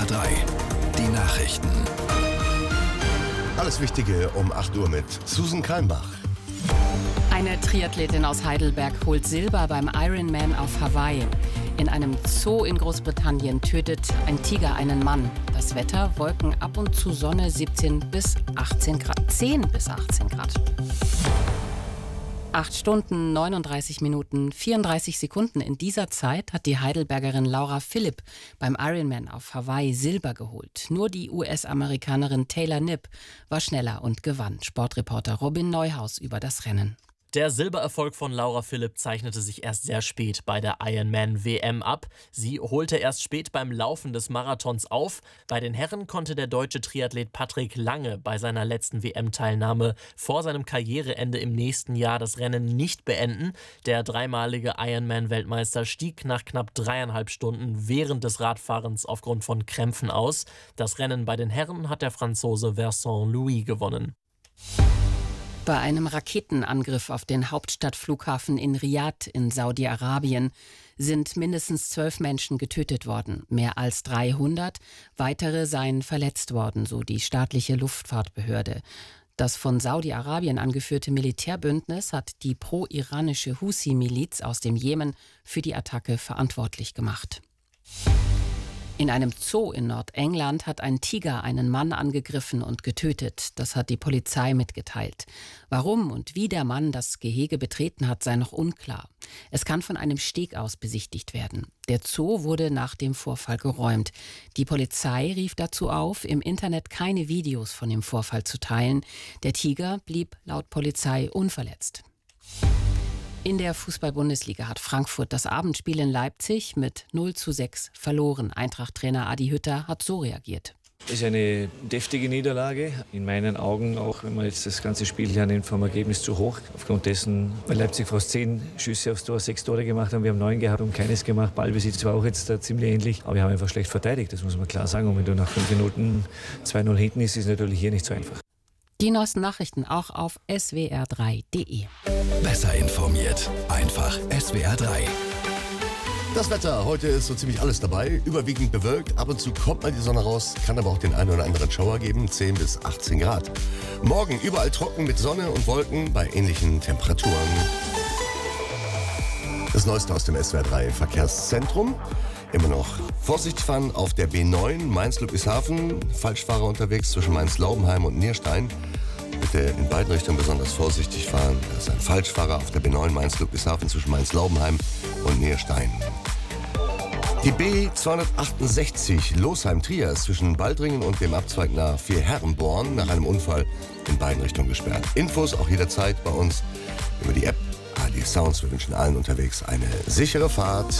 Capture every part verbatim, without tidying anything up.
drei. Die Nachrichten. Alles Wichtige um acht Uhr mit Susan Kalmbach. Eine Triathletin aus Heidelberg holt Silber beim Ironman auf Hawaii. In einem Zoo in Großbritannien tötet ein Tiger einen Mann. Das Wetter: Wolken, ab und zu Sonne, siebzehn bis achtzehn Grad. zehn bis achtzehn Grad. acht Stunden, neununddreißig Minuten, vierunddreißig Sekunden. In dieser Zeit hat die Heidelbergerin Laura Philipp beim Ironman auf Hawaii Silber geholt. Nur die U S-Amerikanerin Taylor Knipp war schneller und gewann. Sportreporter Robin Neuhaus über das Rennen. Der Silbererfolg von Laura Philipp zeichnete sich erst sehr spät bei der Ironman W M ab. Sie holte erst spät beim Laufen des Marathons auf. Bei den Herren konnte der deutsche Triathlet Patrick Lange bei seiner letzten W M-Teilnahme vor seinem Karriereende im nächsten Jahr das Rennen nicht beenden. Der dreimalige Ironman-Weltmeister stieg nach knapp dreieinhalb Stunden während des Radfahrens aufgrund von Krämpfen aus. Das Rennen bei den Herren hat der Franzose Vincent Louis gewonnen. Bei einem Raketenangriff auf den Hauptstadtflughafen in Riad in Saudi-Arabien sind mindestens zwölf Menschen getötet worden. Mehr als dreihundert weitere seien verletzt worden, so die staatliche Luftfahrtbehörde. Das von Saudi-Arabien angeführte Militärbündnis hat die pro-iranische Husi-Miliz aus dem Jemen für die Attacke verantwortlich gemacht. In einem Zoo in Nordengland hat ein Tiger einen Mann angegriffen und getötet. Das hat die Polizei mitgeteilt. Warum und wie der Mann das Gehege betreten hat, sei noch unklar. Es kann von einem Steg aus besichtigt werden. Der Zoo wurde nach dem Vorfall geräumt. Die Polizei rief dazu auf, im Internet keine Videos von dem Vorfall zu teilen. Der Tiger blieb laut Polizei unverletzt. In der Fußball-Bundesliga hat Frankfurt das Abendspiel in Leipzig mit null zu sechs verloren. Eintracht-Trainer Adi Hütter hat so reagiert. Es ist eine deftige Niederlage. In meinen Augen, auch wenn man jetzt das ganze Spiel hier nimmt, vom Ergebnis zu hoch. Aufgrund dessen, weil Leipzig fast zehn Schüsse aufs Tor, sechs Tore gemacht haben. Wir haben neun gehabt und keines gemacht. Ballbesitz war auch jetzt da ziemlich ähnlich. Aber wir haben einfach schlecht verteidigt, das muss man klar sagen. Und wenn du nach fünf Minuten zwei null hinten ist, ist es natürlich hier nicht so einfach. Die neuesten Nachrichten auch auf S W R drei Punkt de. Besser informiert. Einfach S W R drei. Das Wetter, heute ist so ziemlich alles dabei. Überwiegend bewölkt, ab und zu kommt mal die Sonne raus, kann aber auch den einen oder anderen Schauer geben, zehn bis achtzehn Grad. Morgen überall trocken mit Sonne und Wolken bei ähnlichen Temperaturen. Das Neueste aus dem S W R drei Verkehrszentrum. Immer noch vorsichtig fahren auf der B neun Mainz-Ludwigshafen. Falschfahrer unterwegs zwischen Mainz-Laubenheim und Nierstein. Bitte in beiden Richtungen besonders vorsichtig fahren. Das ist ein Falschfahrer auf der B neun Mainz-Ludwigshafen zwischen Mainz-Laubenheim und Nierstein. Die B zweihundertachtundsechzig Losheim-Trias zwischen Baldringen und dem Abzweig nach Vierherrenborn nach einem Unfall in beiden Richtungen gesperrt. Infos auch jederzeit bei uns über die App A D Sounds. Wir wünschen allen unterwegs eine sichere Fahrt.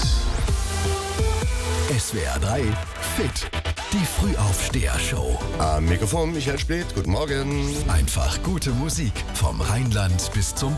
S W R drei Fit. Die Frühaufsteher-Show. Am Mikrofon Michael Splitt. Guten Morgen. Einfach gute Musik vom Rheinland bis zum